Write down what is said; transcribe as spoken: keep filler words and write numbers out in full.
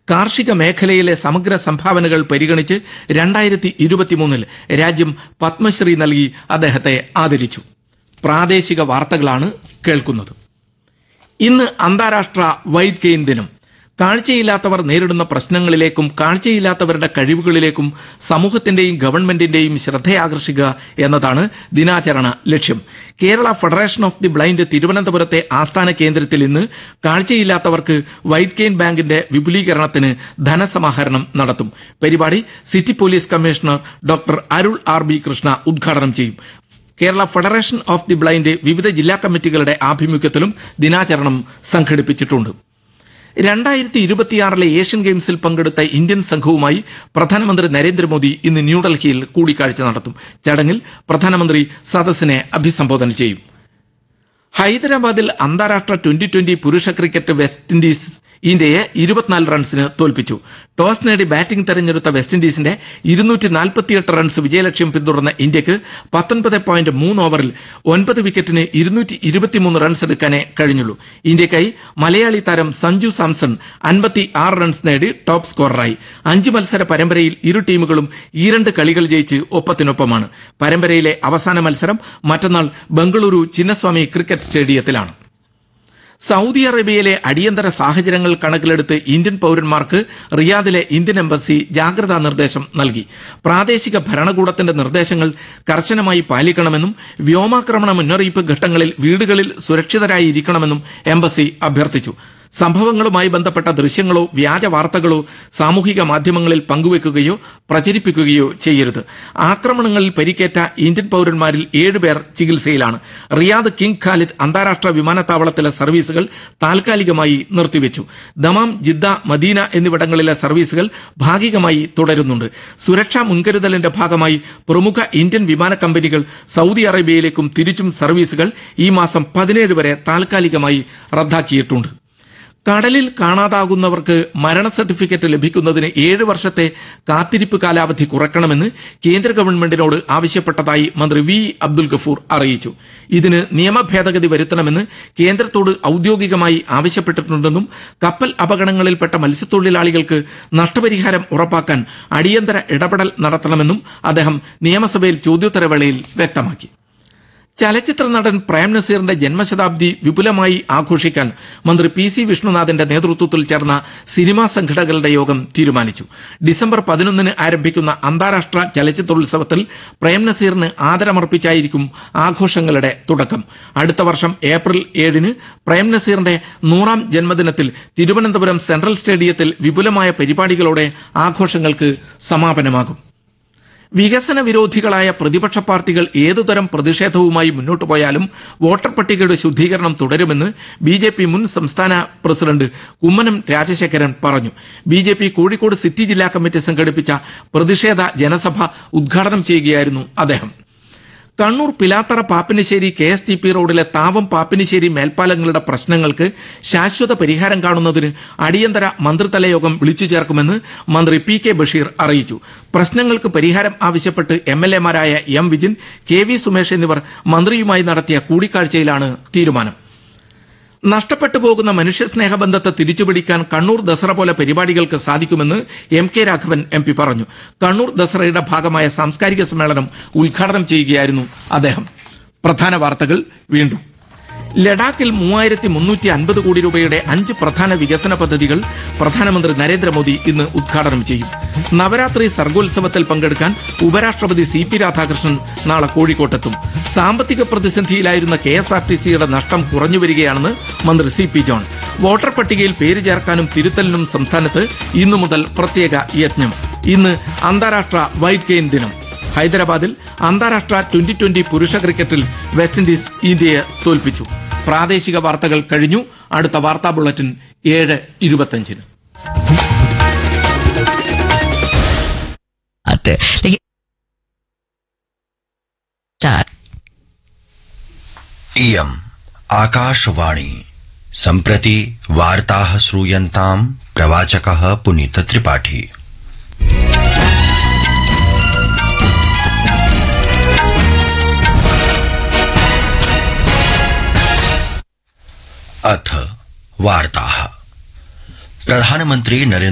കാർഷിക മേഖലയിലെ സമഗ്ര സംഭാവനകൾ പരിഗണിച്ച് രണ്ടായിരത്തി ഇരുപത്തിമൂന്നിൽ രാജ്യം പത്മശ്രീ നൽകി അദ്ദേഹത്തെ ആദരിച്ചു. പ്രാദേശിക വാർത്തകളാണ് കേൾക്കുന്നത്. ഇന്ന് അന്താരാഷ്ട്ര വൈറ്റ് കെയിൻ ദിനം. കാഴ്ചയില്ലാത്തവർ നേരിടുന്ന പ്രശ്നങ്ങളിലേക്കും കാഴ്ചയില്ലാത്തവരുടെ കഴിവുകളിലേക്കും സമൂഹത്തിന്റെയും ഗവൺമെന്റിന്റെയും ശ്രദ്ധയാകർഷിക്കുക എന്നതാണ് ദിനാചരണ ലക്ഷ്യം. Kerala federation of the blind തിരുവനന്തപുരത്തെ ആസ്ഥാന കേന്ദ്രത്തിൽ ഇന്ന് കാഴ്ചയില്ലാത്തവർക്ക് വൈറ്റ് കെയിൻ ബാങ്കിന്റെ വിപുലീകരണത്തിന് ധനസമാഹരണം നടത്തും. പരിപാടി സിറ്റി പോലീസ് കമ്മീഷണർ ഡോക്ടർ അരുൾ ആർ ബി കൃഷ്ണ ഉദ്ഘാടനം ചെയ്യും. Kerala federation of the blind വിവിധ ജില്ലാ കമ്മിറ്റികളുടെ ആഭിമുഖ്യത്തിലും ദിനാചരണം സംഘടിപ്പിച്ചിട്ടുണ്ട്. രണ്ടായിരത്തി ഇരുപത്തിയാറിലെ ഏഷ്യൻ ഗെയിംസിൽ പങ്കെടുത്ത ഇന്ത്യൻ സംഘവുമായി പ്രധാനമന്ത്രി നരേന്ദ്രമോദി ഇന്ന് ന്യൂഡൽഹിയിൽ കൂടിക്കാഴ്ച നടത്തും. ചടങ്ങിൽ പ്രധാനമന്ത്രി സദസ്സിനെ അഭിസംബോധന ചെയ്യും. ഹൈദരാബാദിൽ അന്താരാഷ്ട്ര ട്വന്റി ട്വന്റി പുരുഷ ക്രിക്കറ്റ് വെസ്റ്റ് ഇൻഡീസ് ഇന്ത്യയെ ഇരുപത്തിനാല് റൺസിന് തോൽപ്പിച്ചു. ടോസ് നേടി ബാറ്റിംഗ് തെരഞ്ഞെടുത്ത വെസ്റ്റ് ഇൻഡീസിന്റെ ഇരുന്നൂറ്റി നാൽപ്പത്തിയെട്ട് റൺസ് വിജയലക്ഷ്യം പിന്തുടർന്ന ഇന്ത്യക്ക് പത്തൊൻപത് പോയിന്റ് മൂന്ന് ഓവറിൽ ഒൻപത് വിക്കറ്റിന് ഇരുന്നൂറ്റി ഇരുപത്തിമൂന്ന് റൺസ് എടുക്കാനേ കഴിഞ്ഞുള്ളൂ. ഇന്ത്യക്കായി മലയാളി താരം സഞ്ജു സാംസൺ അൻപത്തി ആറ് റൺസ് നേടി ടോപ്പ് സ്കോററായി. അഞ്ച് മത്സര പരമ്പരയിൽ ഇരു ടീമുകളും ഈ രണ്ട് കളികൾ ജയിച്ച് ഒപ്പത്തിനൊപ്പമാണ്. പരമ്പരയിലെ അവസാന മത്സരം മറ്റന്നാൾ ബംഗളൂരു ചിന്നസ്വാമി ക്രിക്കറ്റ് സ്റ്റേഡിയത്തിലാണ്. സൗദി അറേബ്യയിലെ അടിയന്തര സാഹചര്യങ്ങൾ കണക്കിലെടുത്ത് ഇന്ത്യൻ പൌരന്മാർക്ക് റിയാദിലെ ഇന്ത്യൻ എംബസി ജാഗ്രതാ നിർദ്ദേശം നൽകി. പ്രാദേശിക ഭരണകൂടത്തിന്റെ നിർദ്ദേശങ്ങൾ കർശനമായി പാലിക്കണമെന്നും വ്യോമാക്രമണ മുന്നറിയിപ്പ് ഘട്ടങ്ങളിൽ വീടുകളിൽ സുരക്ഷിതരായി ഇരിക്കണമെന്നും എംബസി അഭ്യർത്ഥിച്ചു. സംഭവങ്ങളുമായി ബന്ധപ്പെട്ട ദൃശ്യങ്ങളോ വ്യാജ വാർത്തകളോ സാമൂഹിക മാധ്യമങ്ങളിൽ പങ്കുവെക്കുകയോ പ്രചരിപ്പിക്കുകയോ ചെയ്യരുത്. ആക്രമണങ്ങളിൽ പരിക്കേറ്റ ഇന്ത്യൻ പൌരന്മാരിൽ ഏഴുപേർ ചികിത്സയിലാണ്. റിയാദ് കിങ് ഖാലിദ് അന്താരാഷ്ട്ര വിമാനത്താവളത്തിലെ സർവീസുകൾ താൽക്കാലികമായി നിർത്തിവെച്ചു. ദമാം, ജിദ്ദ, മദീന എന്നിവിടങ്ങളിലെ സർവീസുകൾ ഭാഗികമായി തുടരുന്നുണ്ട്. സുരക്ഷാ മുൻകരുതലിന്റെ ഭാഗമായി പ്രമുഖ ഇന്ത്യൻ വിമാന കമ്പനികൾ സൗദി അറേബ്യയിലേക്കും തിരിച്ചും സർവീസുകൾ ഈ മാസം പതിനേഴ് വരെ താൽക്കാലികമായി റദ്ദാക്കിയിട്ടുണ്ട്. കടലിൽ കാണാതാകുന്നവർക്ക് മരണ സർട്ടിഫിക്കറ്റ് ലഭിക്കുന്നതിന് ഏഴ് വർഷത്തെ കാത്തിരിപ്പ് കാലാവധി കുറയ്ക്കണമെന്ന് കേന്ദ്ര ഗവൺമെന്റിനോട് ആവശ്യപ്പെട്ടതായി മന്ത്രി വി അബ്ദുൽ ഗഫൂർ അറിയിച്ചു. ഇതിന് നിയമ ഭേദഗതി വരുത്തണമെന്ന് കേന്ദ്രത്തോട് ഔദ്യോഗികമായി ആവശ്യപ്പെട്ടിട്ടുണ്ടെന്നും കപ്പൽ അപകടങ്ങളിൽപ്പെട്ട മത്സ്യത്തൊഴിലാളികൾക്ക് നഷ്ടപരിഹാരം ഉറപ്പാക്കാൻ അടിയന്തര ഇടപെടൽ നടത്തണമെന്നും അദ്ദേഹം നിയമസഭയിൽ ചോദ്യോത്തരവേളയിൽ വ്യക്തമാക്കി. ചലച്ചിത്ര നടൻ പ്രേം നസീറിന്റെ ജന്മശതാബ്ദി വിപുലമായി ആഘോഷിക്കാൻ മന്ത്രി പി സി വിഷ്ണുനാഥിന്റെ നേതൃത്വത്തിൽ ചേർന്ന സിനിമാ സംഘടനകളുടെ യോഗം തീരുമാനിച്ചു. ഡിസംബർ പതിനൊന്നിന് ആരംഭിക്കുന്ന അന്താരാഷ്ട്ര ചലച്ചിത്രോത്സവത്തിൽ പ്രേം നസീറിന് ആദരമർപ്പിച്ചായിരിക്കും ആഘോഷങ്ങളുടെ തുടക്കം. അടുത്ത വർഷം ഏപ്രിൽ ഏഴിന് പ്രേം നസീറിന്റെ നൂറാം ജന്മദിനത്തിൽ തിരുവനന്തപുരം സെൻട്രൽ സ്റ്റേഡിയത്തിൽ വിപുലമായ പരിപാടികളോടെ ആഘോഷങ്ങൾക്ക് സമാപനമാകും. വികസന വിരോധികളായ പ്രതിപക്ഷ പാർട്ടികൾ ഏതുതരം പ്രതിഷേധവുമായി മുന്നോട്ടു പോയാലും വോട്ടർ പട്ടികയുടെ ശുദ്ധീകരണം തുടരുമെന്ന് ബി ജെ പി മുൻ സംസ്ഥാന പ്രസിഡന്റ് കുമ്മനം രാജശേഖരൻ പറഞ്ഞു. B J P Kozhikode city ജില്ലാ കമ്മിറ്റി സംഘടിപ്പിച്ച പ്രതിഷേധ ജനസഭ ഉദ്ഘാടനം ചെയ്യുകയായിരുന്നു അദ്ദേഹം. Kannur Pilathara Pappinisseri K S T P റോഡിലെ താവം പാപ്പിനിശ്ശേരി മേൽപ്പാലങ്ങളുടെ പ്രശ്നങ്ങൾക്ക് ശാശ്വത പരിഹാരം കാണുന്നതിന് അടിയന്തര മന്ത്രിതല യോഗം വിളിച്ചു ചേർക്കുമെന്ന് മന്ത്രി പി കെ ബഷീർ അറിയിച്ചു. പ്രശ്നങ്ങൾക്ക് പരിഹാരം ആവശ്യപ്പെട്ട് M L എമാരായ M Vijin, K V Sumesh എന്നിവർ മന്ത്രിയുമായി നടത്തിയ കൂടിക്കാഴ്ചയിലാണ് തീരുമാനം. നഷ്ടപ്പെട്ടു പോകുന്ന മനുഷ്യസ്നേഹബന്ധത്തെ തിരിച്ചുപിടിക്കാൻ കണ്ണൂർ ദസറ പോലെ പരിപാടികൾക്ക് സാധിക്കുമെന്ന് M K Raghavan M P പറഞ്ഞു. കണ്ണൂർ ദസറയുടെ ഭാഗമായ സാംസ്കാരിക സമ്മേളനം ഉദ്ഘാടനം ചെയ്യുകയായിരുന്നു അദ്ദേഹം. പ്രധാന വാർത്തകൾ വീണ്ടും. ലഡാക്കിൽ മൂവായിരത്തി മുന്നൂറ്റി അൻപത് കോടി രൂപയുടെ അഞ്ച് പ്രധാന വികസന പദ്ധതികൾ പ്രധാനമന്ത്രി നരേന്ദ്രമോദി ഇന്ന് ഉദ്ഘാടനം ചെയ്യും. നവരാത്രി സർഗോത്സവത്തിൽ പങ്കെടുക്കാൻ ഉപരാഷ്ട്രപതി സി പി രാധാകൃഷ്ണൻ നാളെ കോഴിക്കോട്ടെത്തും. സാമ്പത്തിക പ്രതിസന്ധിയിലായിരുന്ന കെ എസ് ആർ ടി സിയുടെ നഷ്ടം കുറഞ്ഞുവരികയാണെന്ന് മന്ത്രി സി പി ജോൺ. വോട്ടർ പട്ടികയിൽ പേര് ചേർക്കാനും തിരുത്തലിനും സംസ്ഥാനത്ത് ഇന്നു മുതൽ പ്രത്യേക യജ്ഞം. ഇന്ന് അന്താരാഷ്ട്ര വൈറ്റ് കെയിൻ ദിനം. ഹൈദരാബാദിൽ അന്താരാഷ്ട്ര ട്വന്റി ട്വന്റി പുരുഷ ക്രിക്കറ്റിൽ വെസ്റ്റ് ഇൻഡീസ് ഇന്ത്യയെ തോൽപ്പിച്ചു. പ്രാദേശിക വാർത്തകൾ കഴിഞ്ഞു. അടുത്ത വാർത്താ ബുള്ളറ്റിൻ ഏഴ് ഇരുപത്തഞ്ചിന്. इयम् आकाशवाणी सम्प्रति वार्ताः श्रूयन्ताम् प्रवाचकः पुनीत त्रिपाठी। अथ वार्ताः। प्रधानमन्त्री नरेन्द्र